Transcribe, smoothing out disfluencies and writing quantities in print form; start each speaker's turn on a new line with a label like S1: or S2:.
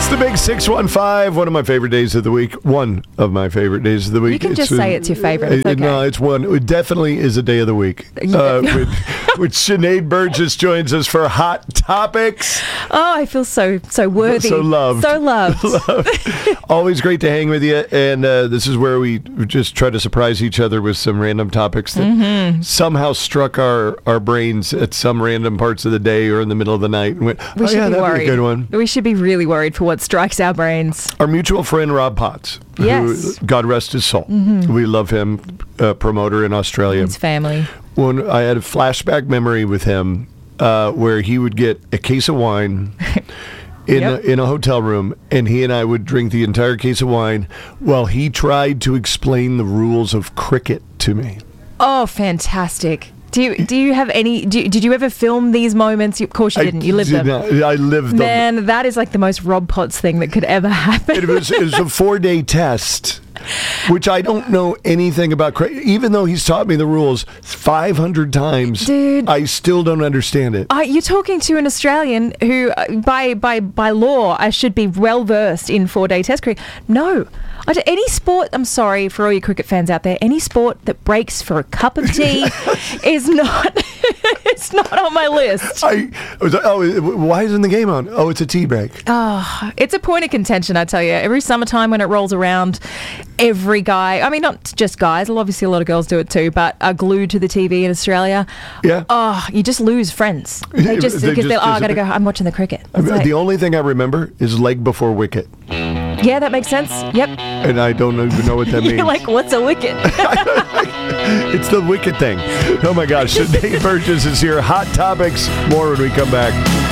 S1: the big 615, one of my favorite days of the week. One of my favorite days of the week.
S2: You can just say it's your favorite. It's okay.
S1: No, it's one. It definitely is a day of the week. Which Sinead Burgess joins us for Hot Topics.
S2: Oh, I feel so worthy.
S1: So loved.
S2: So loved.
S1: Always great to hang with you. And this is where we just try to surprise each other with some random topics that somehow struck our brains at some random parts of the day or in the middle of the night. And went,
S2: we should be
S1: that'd
S2: worried.
S1: Be a good one.
S2: We should be really worried for what strikes our brains.
S1: Our mutual friend Rob Potts.
S2: Yes.
S1: Who, God rest his soul. We love him, promoter in Australia.
S2: His family.
S1: When I had a flashback memory with him where he would get a case of wine in a hotel room, and he and I would drink the entire case of wine while he tried to explain the rules of cricket to me.
S2: Oh, fantastic. Do you have any? Did you ever film these moments? Of course you didn't. You lived them.
S1: I lived them.
S2: Man, that is like the most Rob Potts thing that could ever happen.
S1: It was a 4-day test, which I don't know anything about. Even though he's taught me the rules 500 times,
S2: dude,
S1: I still don't understand it.
S2: You're talking to an Australian who, by law, I should be well versed in 4-day test cricket. No. Any sport, I'm sorry for all you cricket fans out there, any sport that breaks for a cup of tea is not it's not on my list.
S1: Why isn't the game on? Oh, it's a tea break.
S2: Oh, it's a point of contention, I tell you. Every summertime when it rolls around, every guy, I mean, not just guys, obviously a lot of girls do it too, but are glued to the TV in Australia.
S1: Yeah.
S2: Oh, you just lose friends. I got to go, I'm watching the cricket.
S1: The only thing I remember is leg before wicket.
S2: Yeah, that makes sense. Yep.
S1: And I don't even know what that means.
S2: You're like, what's a wicket?
S1: It's the wicket thing. Oh my gosh, Sinead Burgess is here. Hot Topics. More when we come back.